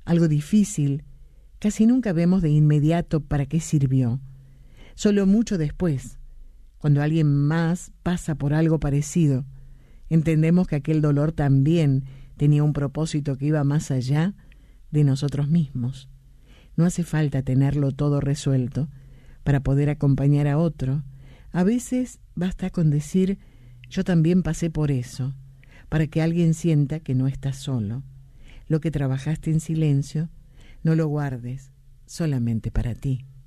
algo difícil, casi nunca vemos de inmediato para qué sirvió. Solo mucho después, cuando alguien más pasa por algo parecido, entendemos que aquel dolor también tenía un propósito que iba más allá de nosotros mismos. No hace falta tenerlo todo resuelto para poder acompañar a otro. A veces basta con decir: yo también pasé por eso, para que alguien sienta que no está solo. Lo que trabajaste en silencio, no lo guardes solamente para ti.